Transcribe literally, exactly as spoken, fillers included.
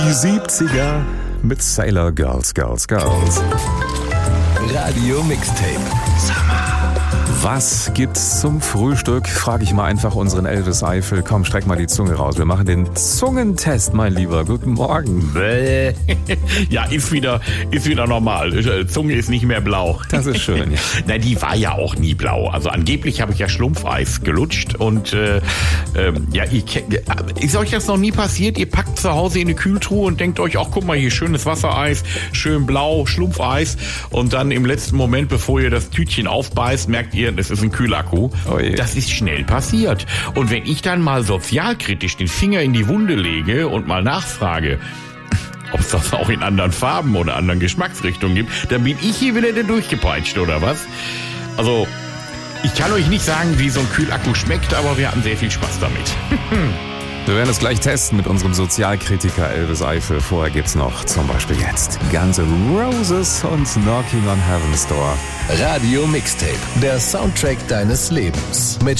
Die siebziger mit Sailor Girls, Girls, Girls. Radio Mixtape. Was gibt's zum Frühstück? Frage ich mal einfach unseren Elvis Eifel. Komm, streck mal die Zunge raus. Wir machen den Zungentest, mein Lieber. Guten Morgen. Bäh. Ja, ist wieder, ist wieder normal. Zunge ist nicht mehr blau. Das ist schön. Ja. Na, die war ja auch nie blau. Also angeblich habe ich ja Schlumpfeis gelutscht und äh, äh, ja, ich, ist euch das noch nie passiert? Ihr packt zu Hause in eine Kühltruhe und denkt euch, ach guck mal, hier schönes Wassereis, schön blau, Schlumpfeis, und dann im letzten Moment, bevor ihr das Tütchen aufbeißt, merkt ihr, es ist ein Kühlakku. Oh je. Das ist schnell passiert. Und wenn ich dann mal sozialkritisch den Finger in die Wunde lege und mal nachfrage, ob es das auch in anderen Farben oder anderen Geschmacksrichtungen gibt, dann bin ich hier wieder der Durchgepeitschte, oder was? Also, ich kann euch nicht sagen, wie so ein Kühlakku schmeckt, aber wir hatten sehr viel Spaß damit. Wir werden es gleich testen mit unserem Sozialkritiker Elvis Eifel. Vorher gibt's noch zum Beispiel jetzt Guns N' Roses und Knocking on Heaven's Door. Radio Mixtape, der Soundtrack deines Lebens. Mit